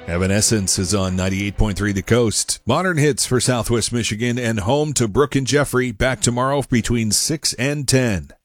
Evanescence is on 98.3 The Coast. Modern hits for Southwest Michigan and home to Brooke and Jeffrey. Back tomorrow between 6 and 10.